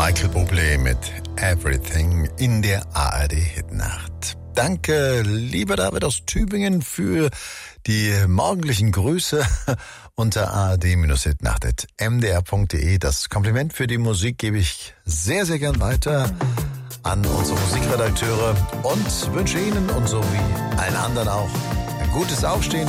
Michael Bublé mit Everything in der ARD-Hitnacht. Danke, lieber David aus Tübingen, für die morgendlichen Grüße unter ard-hitnacht.mdr.de. Das Kompliment für die Musik gebe ich sehr, sehr gern weiter an unsere Musikredakteure und wünsche Ihnen und so wie allen anderen auch ein gutes Aufstehen